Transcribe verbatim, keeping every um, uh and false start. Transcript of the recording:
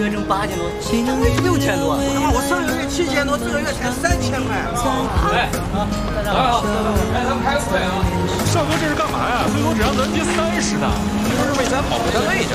月挣八千多，这个月六千多。 他妈，我上个月七千多，这个月才三千块。 哎，啊，大家好，来，咱们开个会啊。 少哥这是干嘛呀？最多只让咱接三十呢， 这是为咱保护单位呢。